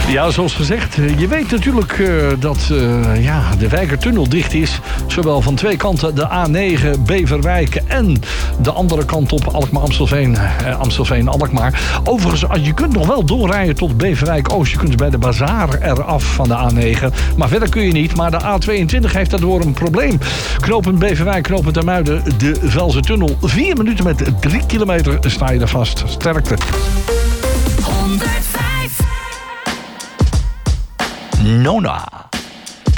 Ja, zoals gezegd, je weet natuurlijk dat de Wijkertunnel dicht is. Zowel van twee kanten, de A9 Beverwijk en de andere kant op Alkmaar-Amstelveen. Amstelveen-Alkmaar. Overigens, je kunt nog wel doorrijden tot Beverwijk-Oost. Je kunt bij de bazaar eraf van de A9. Maar verder kun je niet. Maar de A22 heeft daardoor een probleem. Knooppunt Beverwijk, knooppunt Amuiden, de Velze-tunnel. 4 minuten met 3 kilometer sta je er vast. Sterkte. 105. Nona.